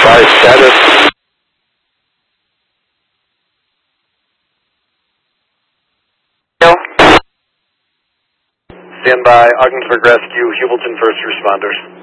by status. Stand by, Ogdensburg Rescue, Hubleton first responders.